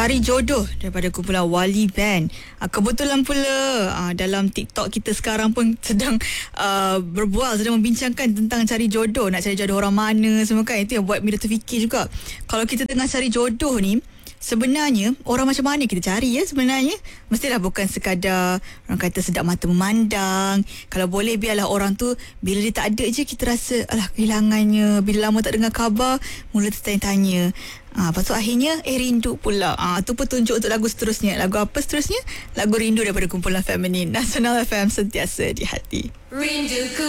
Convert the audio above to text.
Cari Jodoh daripada kumpulan Wali Band. Kebetulan pula dalam TikTok kita sekarang pun sedang berbual, sedang membincangkan tentang cari jodoh. Nak cari jodoh orang mana semua kan. Itu yang buat Mira terfikir juga. Kalau kita tengah cari jodoh ni, sebenarnya orang macam mana kita cari ya sebenarnya? Mestilah bukan sekadar orang kata sedap mata memandang. Kalau boleh biarlah orang tu bila dia tak ada je kita rasa alah kehilangannya. Bila lama tak dengar khabar, mula tertanya-tanya. Lepas tu akhirnya rindu pula. Tu petunjuk untuk lagu seterusnya. Lagu apa seterusnya? Lagu Rindu daripada kumpulan Feminin. Nasional FM, sentiasa di hati. Rinduku